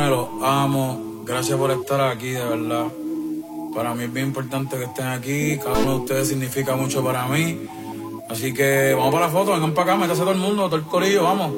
bendiciones, los amo. Gracias por estar aquí, de verdad. Para mí es bien importante que estén aquí. Cada uno de ustedes significa mucho para mí. Así que vamos para la foto, vengan para acá, métase todo el mundo, todo el corillo, vamos.